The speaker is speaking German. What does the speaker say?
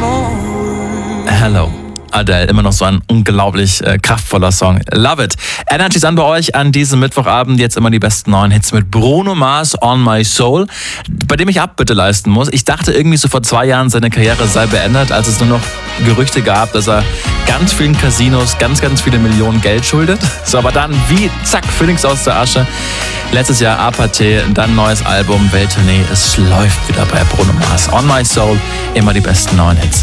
Hello. Adele, immer noch so ein unglaublich kraftvoller Song. Love it. Energy ist an bei euch an diesem Mittwochabend. Jetzt immer die besten neuen Hits mit Bruno Mars, On My Soul, bei dem ich Abbitte leisten muss. Ich dachte irgendwie so vor 2 Jahren, seine Karriere sei beendet, als es nur noch Gerüchte gab, dass er ganz vielen Casinos ganz viele Millionen Geld schuldet. So, aber dann wie zack, Phoenix aus der Asche. Letztes Jahr Apathy, dann neues Album, Welttournee. Es läuft wieder bei Bruno Mars. On My Soul, immer die besten neuen Hits.